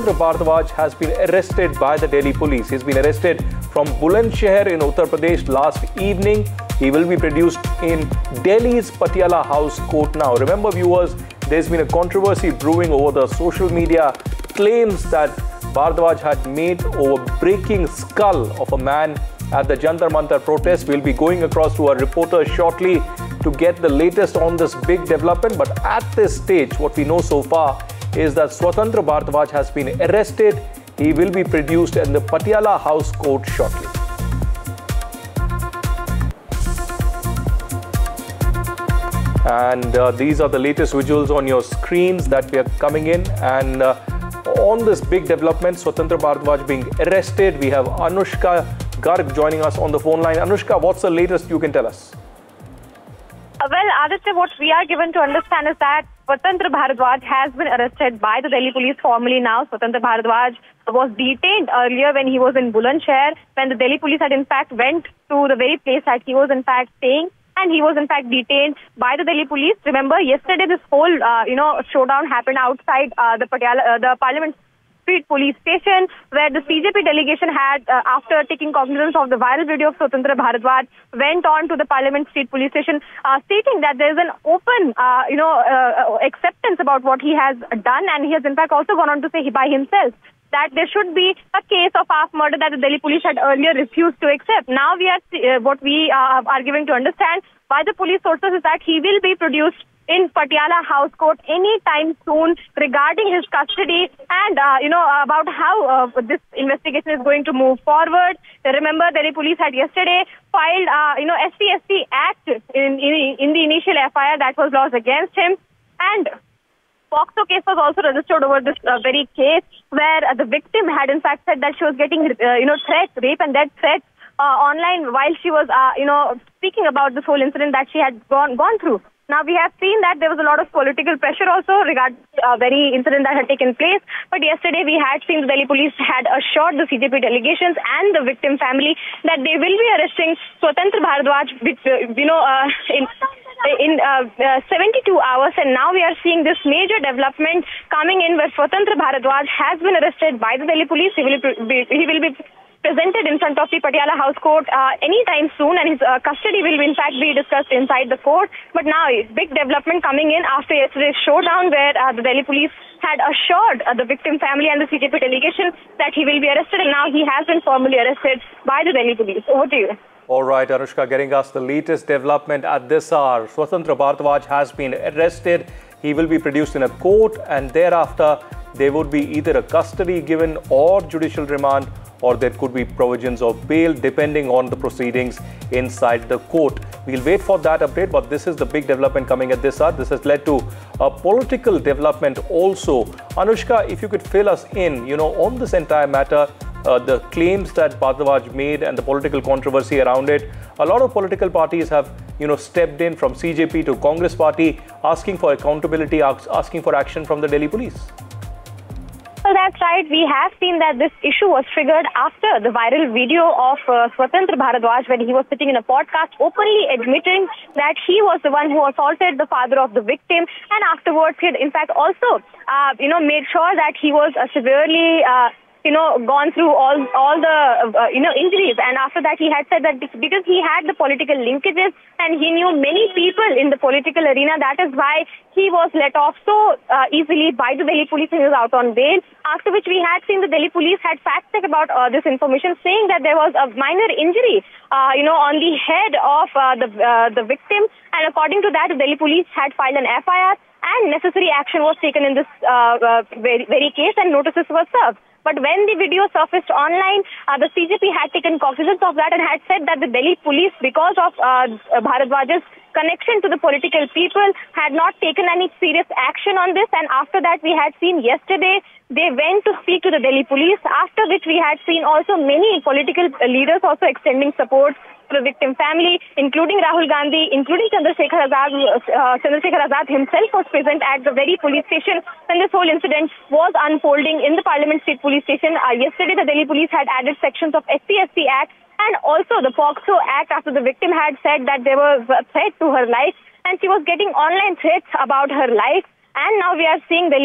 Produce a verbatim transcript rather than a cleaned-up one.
Bharadwaj has been arrested by the Delhi police. He's been arrested from Bulandshahr in Uttar Pradesh last evening. He will be produced in Delhi's Patiala House Court now. Remember, viewers, there's been a controversy brewing over the social media claims that Bharadwaj had made over breaking skull of a man at the Jantar Mantar protest. We'll be going across to our reporter shortly to get the latest on this big development. But at this stage, what we know so far is that Swatantra Bharadwaj has been arrested. He will be produced in the Patiala House Court shortly. And uh, these are the latest visuals on your screens that we are coming in. And uh, on this big development, Swatantra Bharadwaj being arrested, we have Anushka Garg joining us on the phone line. Anushka, what's the latest you can tell us? Uh, well, Aditya, what we are given to understand is that Swatantra Bharadwaj has been arrested by the Delhi police formally now. Swatantra Bharadwaj was detained earlier when he was in Bulandshahr, when the Delhi police had in fact went to the very place that he was in fact staying, and he was in fact detained by the Delhi police. Remember, yesterday this whole, uh, you know, showdown happened outside uh, the Patiala, uh, the Parliament Street police station, where the C J P delegation had, uh, after taking cognizance of the viral video of Swatantra Bharadwaj, went on to the Parliament Street police station, uh, stating that there is an open, uh, you know, uh, acceptance about what he has done, and he has in fact also gone on to say by himself that there should be a case of half murder that the Delhi police had earlier refused to accept. Now we are, uh, what we uh, are giving to understand by the police sources is that he will be produced in Patiala House Court anytime soon regarding his custody and, uh, you know, about how uh, this investigation is going to move forward. Remember, Delhi police had yesterday filed, uh, you know, S C S T Act in, in, in the initial F I R that was lodged against him. And POCSO case was also registered over this uh, very case, where uh, the victim had in fact said that she was getting, uh, you know, threats, rape and death threats uh, online while she was, uh, you know, speaking about this whole incident that she had gone, gone through. Now, we have seen that there was a lot of political pressure also regarding the uh, very incident that had taken place. But yesterday, we had seen the Delhi police had assured the C J P delegations and the victim family that they will be arresting Swatantra Bharadwaj, which, uh, you know, uh, in, in uh, uh, seventy-two hours. And now we are seeing this major development coming in where Swatantra Bharadwaj has been arrested by the Delhi police. He will be, he will be presented in front of the Patiala House Court uh, anytime soon, and his uh, custody will in fact be discussed inside the court. But now, big development coming in after yesterday's showdown where uh, the Delhi police had assured uh, the victim family and the C J P delegation that he will be arrested, and now he has been formally arrested by the Delhi police. Over to you. All right, Anushka, getting us the latest development at this hour. Swatantra Bharadwaj has been arrested. He will be produced in a court, and thereafter there would be either a custody given or judicial remand, or there could be provisions of bail depending on the proceedings inside the court. We'll wait for that update, but this is the big development coming at this hour. This has led to a political development also. Anushka, if you could fill us in, you know, on this entire matter, uh, the claims that Bharadwaj made and the political controversy around it. A lot of political parties have, you know, stepped in, from C J P to Congress party, asking for accountability, asking for action from the Delhi police. Well, that's right. We have seen that this issue was triggered after the viral video of uh, Swatantra Bharadwaj, when he was sitting in a podcast openly admitting that he was the one who assaulted the father of the victim, and afterwards he had in fact also, uh, you know, made sure that he was uh, severely uh, you know, gone through all all the, uh, you know, injuries. And after that, he had said that because he had the political linkages and he knew many people in the political arena, that is why he was let off so uh, easily by the Delhi police and he was out on bail. After which we had seen the Delhi police had fact-checked about uh, this information, saying that there was a minor injury, uh, you know, on the head of uh, the, uh, the victim. And according to that, the Delhi police had filed an F I R and necessary action was taken in this uh, uh, very, very case, and notices were served. But when the video surfaced online, uh, the C J P had taken cognizance of that and had said that the Delhi police, because of uh, Bharadwaj's connection to the political people, had not taken any serious action on this. And after that, we had seen yesterday, they went to speak to the Delhi police, after which we had seen also many political leaders also extending support to the victim family, including Rahul Gandhi, including Chandrasekhar Azad. Uh, Chandrasekhar Azad himself was present at the very police station when this whole incident was unfolding in the Parliament Street police station. Uh, yesterday, the Delhi police had added sections of S C S T Act and also the POCSO Act after the victim had said that there was a threat to her life and she was getting online threats about her life. And now we are seeing the